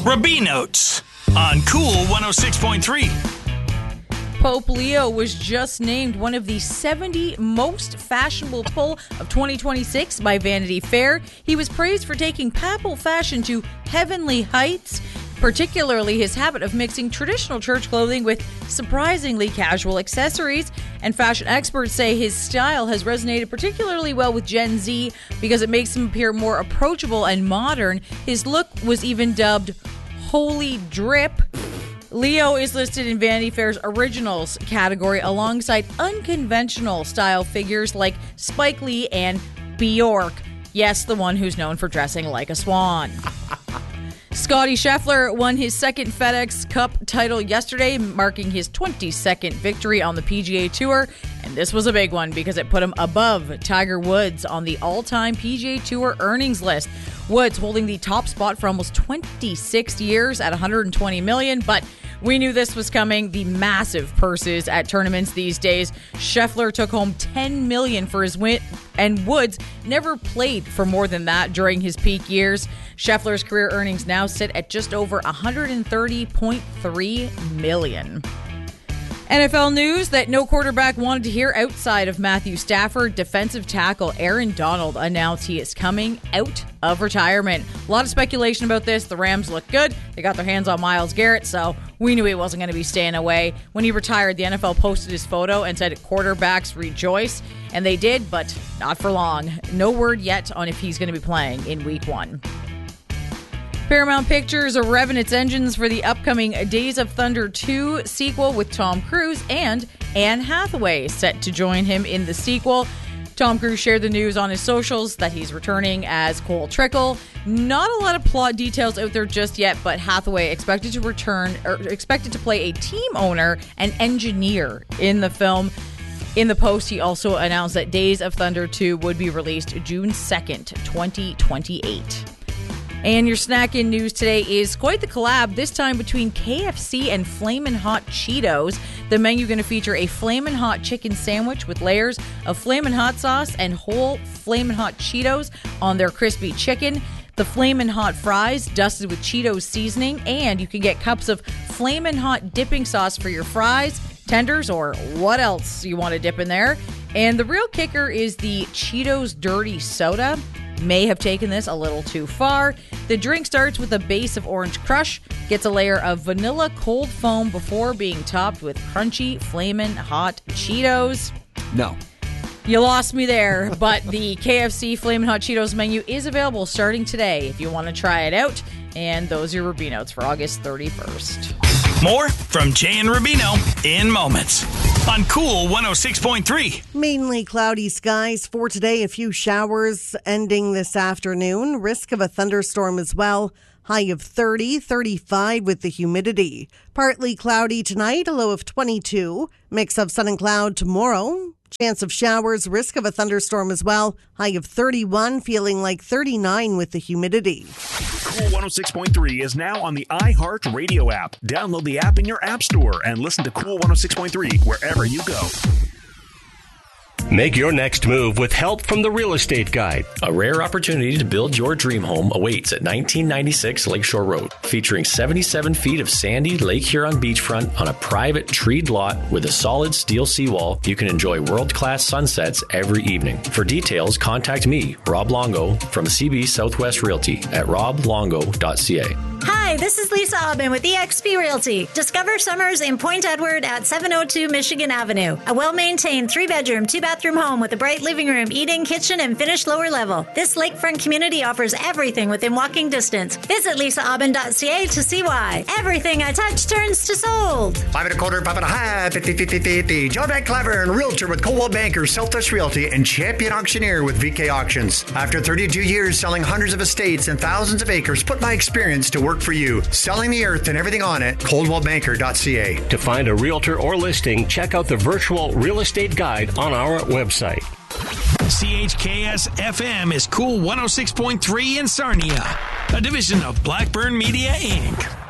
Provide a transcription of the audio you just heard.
Rabinotes on Cool 106.3. Pope Leo was just named one of the 70 most fashionable people of 2026 by Vanity Fair. He was praised for taking papal fashion to heavenly heights, particularly his habit of mixing traditional church clothing with surprisingly casual accessories. And fashion experts say his style has resonated particularly well with Gen Z because it makes him appear more approachable and modern. His look was even dubbed Holy Drip. Leo is listed in Vanity Fair's Originals category alongside unconventional style figures like Spike Lee and Bjork. Yes, the one who's known for dressing like a swan. Scottie Scheffler won his second FedEx Cup title yesterday, marking his 22nd victory on the PGA Tour. And this was a big one because it put him above Tiger Woods on the all-time PGA Tour earnings list. Woods holding the top spot for almost 26 years at $120 million, but we knew this was coming. The massive purses at tournaments these days. Scheffler took home $10 million for his win, and Woods never played for more than that during his peak years. Scheffler's career earnings now sit at just over $130.3 million. NFL news that no quarterback wanted to hear outside of Matthew Stafford. Defensive tackle Aaron Donald announced he is coming out of retirement. A lot of speculation about this. The Rams look good. They got their hands on Myles Garrett, so we knew he wasn't going to be staying away. When he retired, the NFL posted his photo and said, "Quarterbacks rejoice." And they did, but not for long. No word yet on if he's going to be playing in Week 1. Paramount Pictures are revving its engines for the upcoming Days of Thunder 2 sequel with Tom Cruise, and Anne Hathaway set to join him in the sequel. Tom Cruise shared the news on his socials that he's returning as Cole Trickle. Not a lot of plot details out there just yet, but Hathaway expected to play a team owner and engineer in the film. In the post, he also announced that Days of Thunder 2 would be released June 2nd, 2028. And your snack-in news today is quite the collab, this time between KFC and Flamin' Hot Cheetos. The menu going to feature a Flamin' Hot chicken sandwich with layers of Flamin' Hot sauce and whole Flamin' Hot Cheetos on their crispy chicken. The Flamin' Hot fries dusted with Cheetos seasoning, and you can get cups of Flamin' Hot dipping sauce for your fries, tenders, or what else you want to dip in there. And the real kicker is the Cheetos Dirty Soda. May have taken this a little too far. The drink starts with a base of Orange Crush, gets a layer of vanilla cold foam before being topped with crunchy Flamin' Hot Cheetos. No. You lost me there, but the KFC Flamin' Hot Cheetos menu is available starting today if you want to try it out. And those are your Rabinotes for August 31st. More from Jay and Rubino in moments on Cool 106.3. Mainly cloudy skies for today. A few showers ending this afternoon. Risk of a thunderstorm as well. High of 30, 35 with the humidity. Partly cloudy tonight, a low of 22. Mix of sun and cloud tomorrow. Chance of showers, risk of a thunderstorm as well. High of 31, feeling like 39 with the humidity. Cool 106.3 is now on the iHeart Radio app. Download the app in your app store and listen to Cool 106.3 wherever you go. Make your next move with help from the Real Estate Guide. A rare opportunity to build your dream home awaits at 1996 Lakeshore Road, featuring 77 feet of sandy Lake Huron beachfront on a private treed lot with a solid steel seawall. You can enjoy world-class sunsets every evening. For details, contact me, Rob Longo, from CB Southwest Realty at roblongo.ca. Hi, this is Lisa Aubin with eXp Realty. Discover summers in Point Edward at 702 Michigan Avenue. A well-maintained 3-bedroom, 2-bathroom home with a bright living room, eating, kitchen, and finished lower level. This lakefront community offers everything within walking distance. Visit lisaaubin.ca to see why. Everything I touch turns to sold. 5 1/4, 5 1/2, 50, 50, 50. John Van Clever, Realtor with Coldwell Banker, Southwest Realty, and Champion Auctioneer with VK Auctions. After 32 years selling hundreds of estates and thousands of acres, put my experience to work for you. Selling the earth and everything on it, coldwellbanker.ca. To find a realtor or listing, check out the virtual real estate guide on our website. CHKS-FM is Cool 106.3 in Sarnia, a division of Blackburn Media, Inc.